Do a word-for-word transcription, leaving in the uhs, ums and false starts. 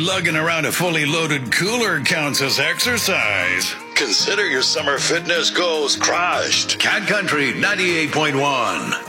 lugging around a fully loaded cooler counts as exercise. Consider your summer fitness goals crushed. Cat Country ninety-eight point one.